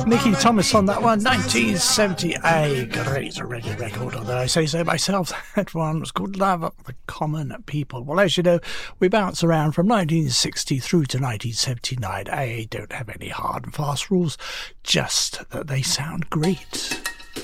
Nicky Thomas on that one, 1970, a great reggae record, although I say so myself. That one was called Love of the Common People. Well, as you know, we bounce around from 1960 through to 1979. I don't have any hard and fast rules, just that they sound great.